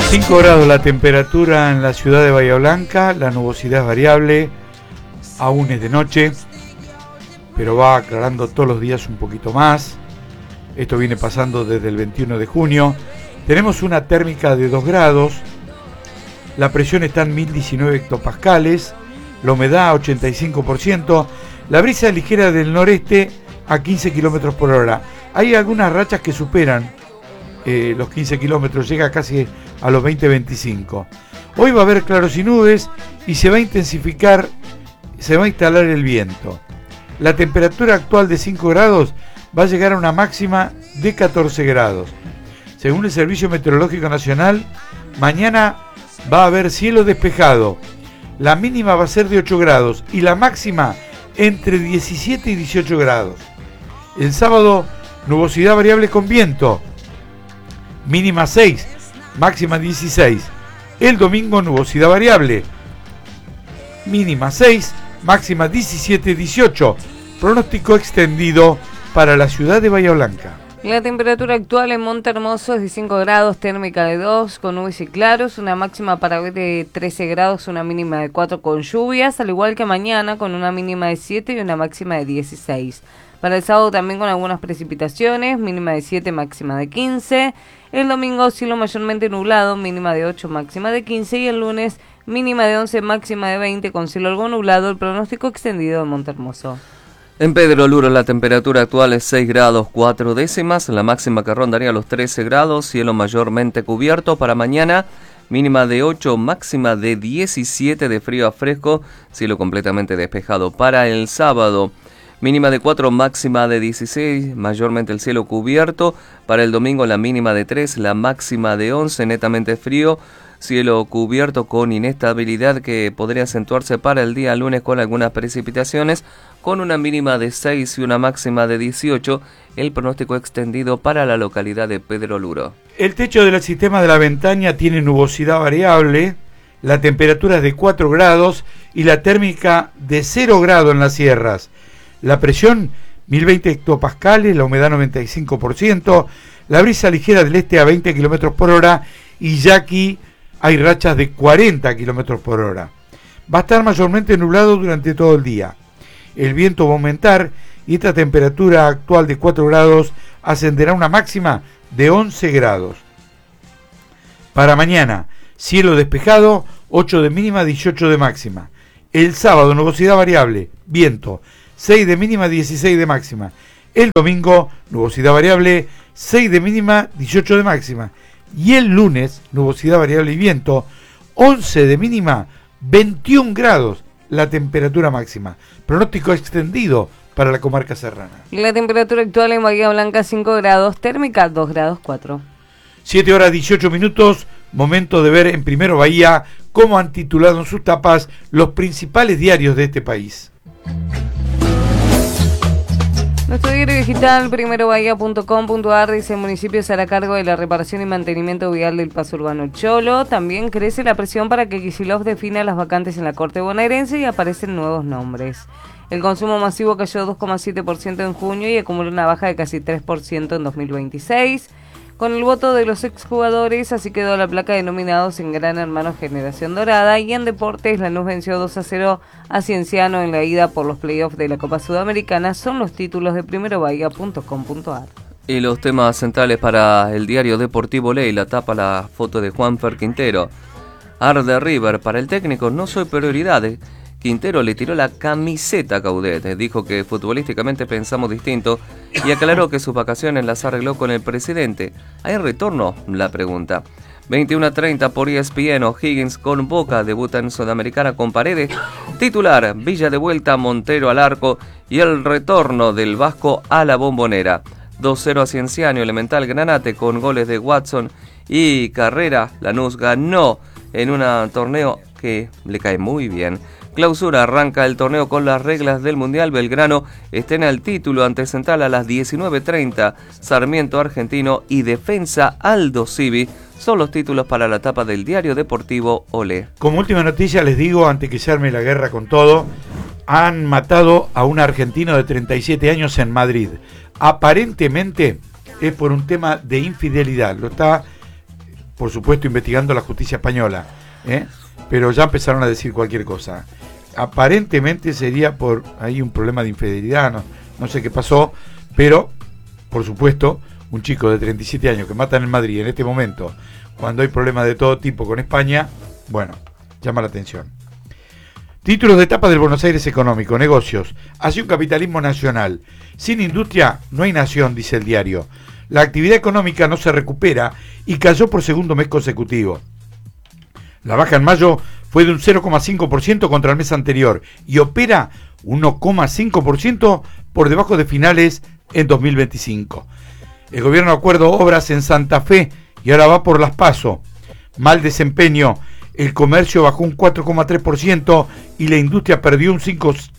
5 grados la temperatura en la ciudad de Bahía Blanca, la nubosidad es variable, aún es de noche, pero va aclarando todos los días un poquito más. Esto viene pasando desde el 21 de junio. Tenemos una térmica de 2 grados, la presión está en 1019 hectopascales, la humedad 85%, la brisa ligera del noreste a 15 km por hora. Hay algunas rachas que superan los 15 kilómetros, llega casi a los 20-25. Hoy va a haber claros y nubes y se va a intensificar, se va a instalar el viento. La temperatura actual de 5 grados va a llegar a una máxima de 14 grados. Según el Servicio Meteorológico Nacional, mañana va a haber cielo despejado. La mínima va a ser de 8 grados y la máxima entre 17 y 18 grados. El sábado, nubosidad variable con viento. Mínima 6, máxima 16. El domingo, nubosidad variable. Mínima 6, máxima 17-18. Pronóstico extendido para la ciudad de Bahía Blanca. La temperatura actual en Monte Hermoso es de 5 grados, térmica de 2, con nubes y claros, una máxima para hoy de 13 grados, una mínima de 4 con lluvias, al igual que mañana con una mínima de 7 y una máxima de 16. Para el sábado también con algunas precipitaciones, mínima de 7, máxima de 15. El domingo cielo mayormente nublado, mínima de 8, máxima de 15. Y el lunes mínima de 11, máxima de 20, con cielo algo nublado, el pronóstico extendido de Monte Hermoso. En Pedro Luro la temperatura actual es 6 grados 4 décimas, la máxima que rondaría los 13 grados, cielo mayormente cubierto. Para mañana, mínima de 8, máxima de 17 de frío a fresco, cielo completamente despejado. Para el sábado, mínima de 4, máxima de 16, mayormente el cielo cubierto. Para el domingo la mínima de 3, la máxima de 11, netamente frío, cielo cubierto con inestabilidad que podría acentuarse para el día lunes con algunas precipitaciones, con una mínima de 6 y una máxima de 18, el pronóstico extendido para la localidad de Pedro Luro. El techo del sistema de la Ventaña tiene nubosidad variable, la temperatura es de 4 grados y la térmica de 0 grados en las sierras. La presión 1020 hectopascales, la humedad 95%, la brisa ligera del este a 20 km por hora y ya aquí hay rachas de 40 km por hora. Va a estar mayormente nublado durante todo el día. El viento va a aumentar y esta temperatura actual de 4 grados ascenderá a una máxima de 11 grados. Para mañana, cielo despejado, 8 de mínima, 18 de máxima. El sábado, nubosidad variable, viento, 6 de mínima, 16 de máxima. El domingo, nubosidad variable, 6 de mínima, 18 de máxima. Y el lunes, nubosidad variable y viento, 11 de mínima, 21 grados la temperatura máxima. Pronóstico extendido para la comarca serrana. La temperatura actual en Bahía Blanca 5 grados, térmica 2 grados 4. 7 horas 18 minutos, momento de ver en Primero Bahía cómo han titulado en sus tapas los principales diarios de este país. Nuestro diario digital, primerobahía.com.ar, dice: el municipio se hará cargo de la reparación y mantenimiento vial del paso urbano Cholo. También crece la presión para que Kicillof defina las vacantes en la Corte bonaerense y aparecen nuevos nombres. El consumo masivo cayó 2,7% en junio y acumuló una baja de casi 3% en 2026. Con el voto de los exjugadores, así quedó la placa de nominados en Gran Hermano Generación Dorada. Y en deportes, Lanús venció 2-0 a Cienciano en la ida por los playoffs de la Copa Sudamericana. Son los títulos de primerobahía.com.ar. Y los temas centrales para el diario deportivo Ley, la tapa la foto de Juanfer Quintero. Arde River, para el técnico no soy prioridad. Quintero le tiró la camiseta a Caudet, dijo que futbolísticamente pensamos distinto y aclaró que sus vacaciones las arregló con el presidente. ¿Hay retorno? La pregunta. 21:30 por ESPN, O'Higgins con Boca, debuta en Sudamericana con Paredes. Titular, Villa de vuelta, Montero al arco y el retorno del Vasco a la Bombonera. 2-0 a Cienciano, Elemental Granate con goles de Watson y Carrera. Lanús ganó en un torneo que le cae muy bien. Clausura, arranca el torneo con las reglas del Mundial. Belgrano estrena el título ante Central a las 19:30. Sarmiento Argentino y Defensa Aldo Civi son los títulos para la tapa del diario deportivo Olé. Como última noticia les digo, antes que se arme la guerra con todo, han matado a un argentino de 37 años en Madrid. Aparentemente es por un tema de infidelidad. Lo está por supuesto investigando la justicia española, pero ya empezaron a decir cualquier cosa. Aparentemente sería por ahí un problema de infidelidad, no sé qué pasó, pero por supuesto un chico de 37 años que matan en Madrid en este momento, cuando hay problemas de todo tipo con España, bueno, llama la atención. Títulos de etapa del Buenos Aires económico, negocios. Hacia un capitalismo nacional. Sin industria no hay nación, dice el diario. La actividad económica no se recupera y cayó por segundo mes consecutivo. La baja en mayo fue de un 0,5% contra el mes anterior y opera 1,5% por debajo de finales en 2025. El gobierno acuerda obras en Santa Fe y ahora va por las PASO. Mal desempeño. El comercio bajó un 4,3% y la industria perdió un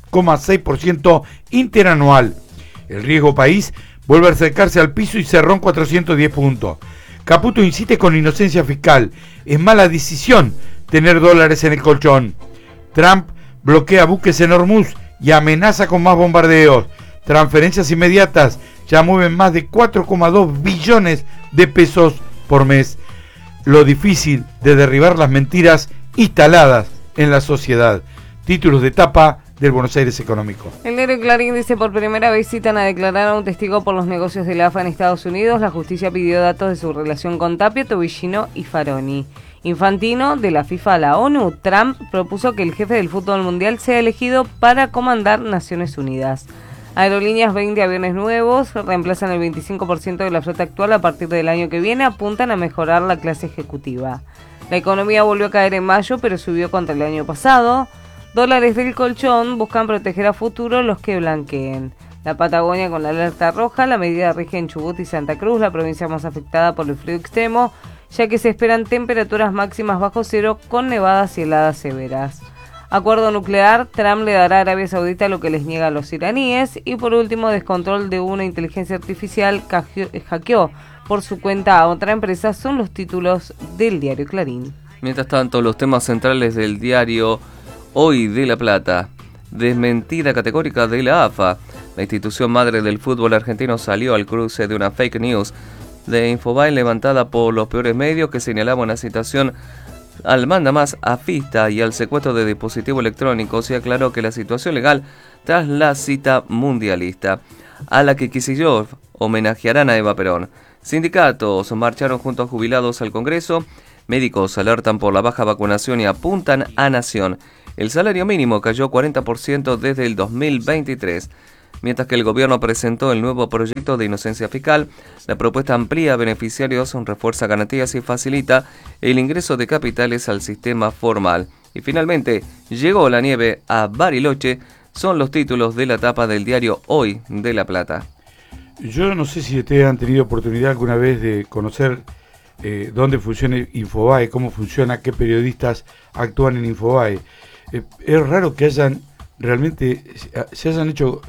5,6% interanual. El riesgo país vuelve a acercarse al piso y cerró en 410 puntos. Caputo insiste con inocencia fiscal. Es mala decisión tener dólares en el colchón. Trump bloquea buques en Hormuz y amenaza con más bombardeos. Transferencias inmediatas ya mueven más de 4,2 billones de pesos por mes. Lo difícil de derribar las mentiras instaladas en la sociedad. Títulos de etapa del Buenos Aires económico. El diario Clarín dice: por primera vez citan a declarar a un testigo por los negocios de la AFA en Estados Unidos. La justicia pidió datos de su relación con Tapia, Tobillino y Faroni. Infantino, de la FIFA a la ONU. Trump propuso que el jefe del fútbol mundial sea elegido para comandar Naciones Unidas. Aerolíneas, 20 aviones nuevos, reemplazan el 25% de la flota actual a partir del año que viene, apuntan a mejorar la clase ejecutiva. La economía volvió a caer en mayo, pero subió contra el año pasado. Dólares del colchón buscan proteger a futuro los que blanqueen. La Patagonia con la alerta roja, la medida rige en Chubut y Santa Cruz, la provincia más afectada por el frío extremo, ya que se esperan temperaturas máximas bajo cero con nevadas y heladas severas. Acuerdo nuclear, Trump le dará a Arabia Saudita lo que les niega a los iraníes. Y por último, descontrol de una inteligencia artificial hackeó por su cuenta a otra empresa, son los títulos del diario Clarín. Mientras tanto, los temas centrales del diario Hoy de La Plata. Desmentida categórica de la AFA. La institución madre del fútbol argentino salió al cruce de una fake news de Infobae levantada por los peores medios que señalaba una citación al mandamás afista y al secuestro de dispositivos electrónicos, y aclaró que la situación legal tras la cita mundialista, a la que Kicillof homenajearán a Eva Perón. Sindicatos marcharon junto a jubilados al Congreso, médicos alertan por la baja vacunación y apuntan a Nación. El salario mínimo cayó 40% desde el 2023. Mientras que el gobierno presentó el nuevo proyecto de inocencia fiscal, la propuesta amplía beneficiarios, refuerza garantías y facilita el ingreso de capitales al sistema formal. Y finalmente, llegó la nieve a Bariloche, son los títulos de la tapa del diario Hoy de La Plata. Yo no sé si ustedes han tenido oportunidad alguna vez de conocer dónde funciona Infobae, cómo funciona, qué periodistas actúan en Infobae. Es raro que realmente se hayan hecho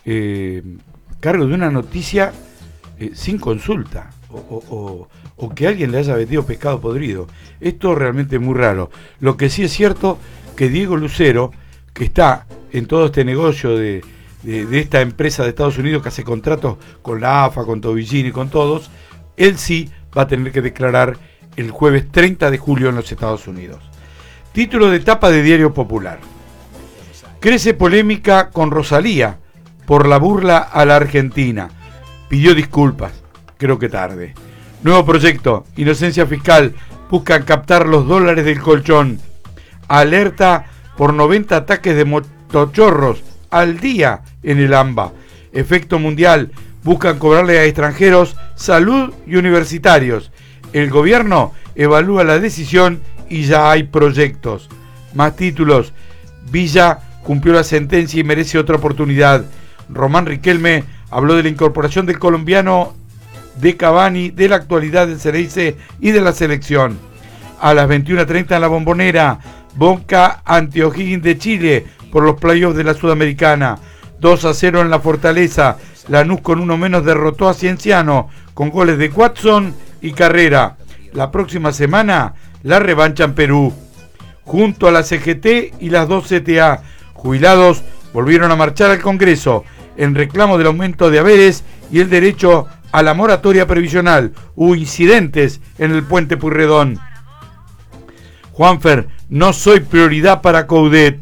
cargo de una noticia sin consulta o que alguien le haya vendido pescado podrido. Esto realmente es muy raro. Lo que sí es cierto que Diego Lucero, que está en todo este negocio de esta empresa de Estados Unidos que hace contratos con la AFA, con Tobillini y con todos, él sí va a tener que declarar el jueves 30 de julio en los Estados Unidos. Título de etapa de Diario Popular. Crece polémica con Rosalía por la burla a la Argentina. Pidió disculpas, creo que tarde. Nuevo proyecto, inocencia fiscal, buscan captar los dólares del colchón. Alerta por 90 ataques de motochorros al día en el AMBA. Efecto mundial, buscan cobrarle a extranjeros salud y universitarios. El gobierno evalúa la decisión y ya hay proyectos. Más títulos. Villa cumplió la sentencia y merece otra oportunidad. Román Riquelme habló de la incorporación del colombiano de Cavani, de la actualidad del Ceneice y de la selección. A las 21:30 en la Bombonera, Boca ante O'Higgins de Chile por los playoffs de la Sudamericana. 2-0 en la Fortaleza. Lanús con uno menos derrotó a Cienciano con goles de Watson y Carrera. La próxima semana la revancha en Perú. Junto a la CGT y las dos CTA, jubilados volvieron a marchar al Congreso en reclamo del aumento de haberes y el derecho a la moratoria previsional. Hubo incidentes en el puente Pueyrredón. Juanfer, no soy prioridad para Coudet.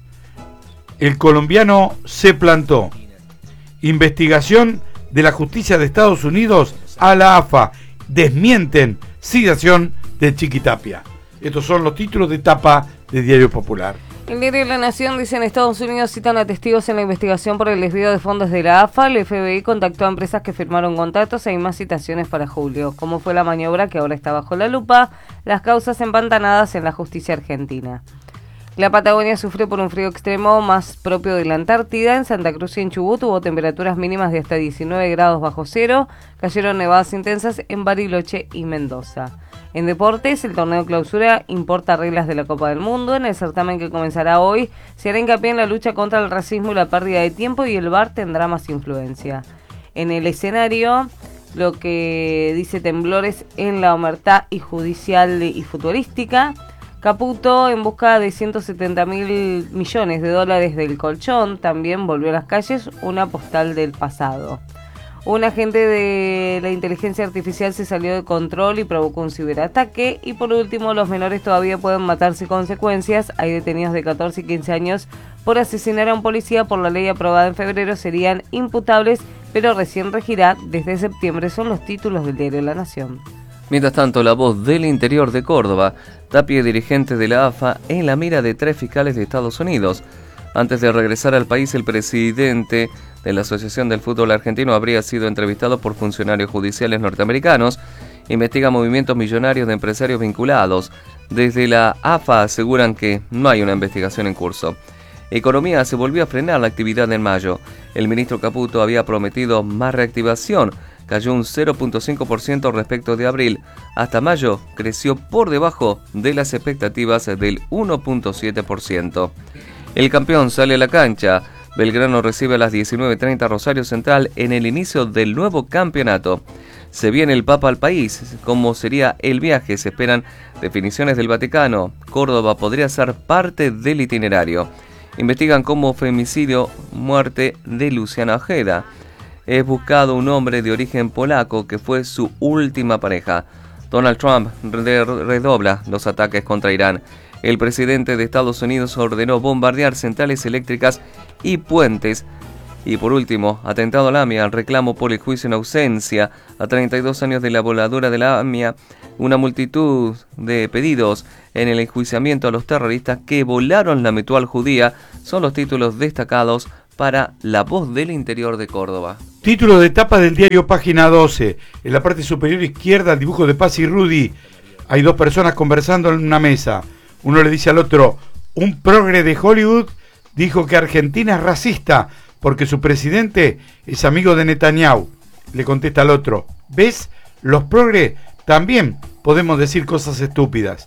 El colombiano se plantó. Investigación de la justicia de Estados Unidos a la AFA. Desmienten citación de Chiquitapia. Estos son los títulos de tapa de Diario Popular. El diario La Nación dice: en Estados Unidos citan a testigos en la investigación por el desvío de fondos de la AFA. El FBI contactó a empresas que firmaron contratos. Hay más citaciones para julio. ¿Cómo fue la maniobra que ahora está bajo la lupa? Las causas empantanadas en la justicia argentina. La Patagonia sufre por un frío extremo más propio de la Antártida. En Santa Cruz y en Chubut hubo temperaturas mínimas de hasta 19 grados bajo cero. Cayeron nevadas intensas en Bariloche y Mendoza. En deportes, el torneo clausura importa reglas de la Copa del Mundo. En el certamen que comenzará hoy, se hará hincapié en la lucha contra el racismo y la pérdida de tiempo, y el VAR tendrá más influencia. En el escenario, lo que dice temblores en la omertá y judicial y futbolística. Caputo, en busca de 170.000 millones de dólares del colchón, también volvió a las calles, una postal del pasado. Un agente de la inteligencia artificial se salió de control y provocó un ciberataque. Y por último, los menores todavía pueden matar sin consecuencias. Hay detenidos de 14 y 15 años por asesinar a un policía. Por la ley aprobada en febrero serían imputables, pero recién regirá desde septiembre. Son los títulos del diario La Nación. Mientras tanto, La Voz del Interior de Córdoba, Tapia, dirigente de la AFA, en la mira de 3 fiscales de Estados Unidos. Antes de regresar al país, el presidente de la Asociación del Fútbol Argentino habría sido entrevistado por funcionarios judiciales norteamericanos. Investiga movimientos millonarios de empresarios vinculados. Desde la AFA aseguran que no hay una investigación en curso. Economía: se volvió a frenar la actividad en mayo. El ministro Caputo había prometido más reactivación. Cayó un 0.5% respecto de abril. Hasta mayo creció por debajo de las expectativas del 1.7%. El campeón sale a la cancha. Belgrano recibe a las 19:30 Rosario Central en el inicio del nuevo campeonato. Se viene el Papa al país. ¿Cómo sería el viaje? Se esperan definiciones del Vaticano. Córdoba podría ser parte del itinerario. Investigan como femicidio muerte de Luciana Ojeda. Es buscado un hombre de origen polaco que fue su última pareja. Donald Trump redobla los ataques contra Irán. El presidente de Estados Unidos ordenó bombardear centrales eléctricas y puentes. Y por último, atentado a la AMIA, reclamo por el juicio en ausencia. A 32 años de la voladura de la AMIA, una multitud de pedidos en el enjuiciamiento a los terroristas que volaron la metual judía son los títulos destacados para La Voz del Interior de Córdoba. Título de tapa del diario Página 12. En la parte superior izquierda, el dibujo de Paz y Rudy. Hay 2 personas conversando en una mesa. Uno le dice al otro: un progre de Hollywood dijo que Argentina es racista porque su presidente es amigo de Netanyahu. Le contesta al otro: ¿ves? Los progre también podemos decir cosas estúpidas.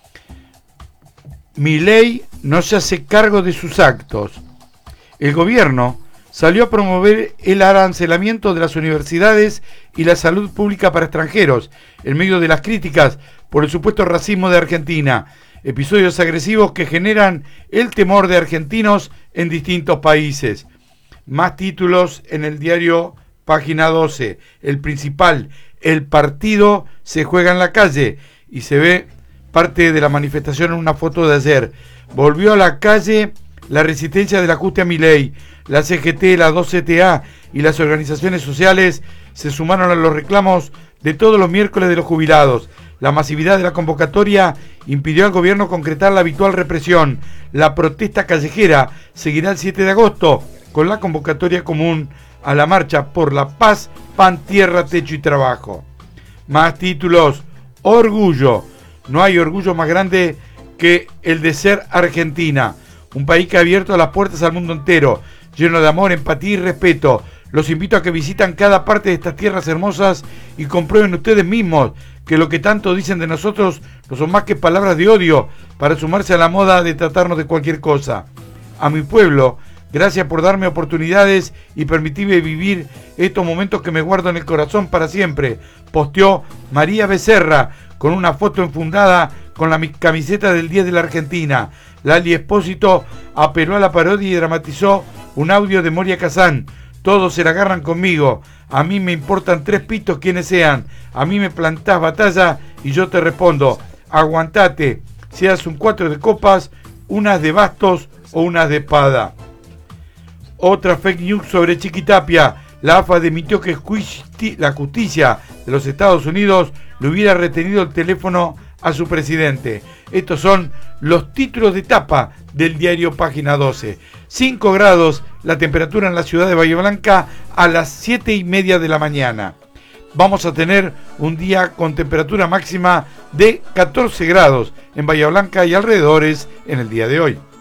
Milei no se hace cargo de sus actos. El gobierno salió a promover el arancelamiento de las universidades y la salud pública para extranjeros, en medio de las críticas por el supuesto racismo de Argentina, episodios agresivos que generan el temor de argentinos en distintos países. Más títulos en el diario Página 12. El principal: el partido se juega en la calle, y se ve parte de la manifestación en una foto de ayer. Volvió a la calle la resistencia del ajuste a Milei. La CGT, la 2CTA y las organizaciones sociales se sumaron a los reclamos de todos los miércoles de los jubilados. La masividad de la convocatoria impidió al gobierno concretar la habitual represión. La protesta callejera seguirá el 7 de agosto con la convocatoria común a la marcha por la paz, pan, tierra, techo y trabajo. Más títulos: orgullo. No hay orgullo más grande que el de ser Argentina. Un país que ha abierto las puertas al mundo entero, lleno de amor, empatía y respeto. Los invito a que visiten cada parte de estas tierras hermosas y comprueben ustedes mismos que lo que tanto dicen de nosotros no son más que palabras de odio para sumarse a la moda de tratarnos de cualquier cosa. A mi pueblo, gracias por darme oportunidades y permitirme vivir estos momentos que me guardo en el corazón para siempre. Posteó María Becerra con una foto enfundada con la camiseta del 10 de la Argentina. Lali Espósito apeló a la parodia y dramatizó un audio de Moria Kazán. Todos se la agarran conmigo. A mí me importan 3 pitos quienes sean. A mí me plantás batalla y yo te respondo, aguantate, seas un 4 de copas, unas de bastos o unas de espada. Otra fake news sobre Chiquitapia. La AFA admitió que la justicia de los Estados Unidos le hubiera retenido el teléfono a su presidente. Estos son los títulos de tapa del diario Página 12. 5 grados la temperatura en la ciudad de Bahía Blanca a las 7:30 de la mañana. Vamos a tener un día con temperatura máxima de 14 grados en Bahía Blanca y alrededores en el día de hoy.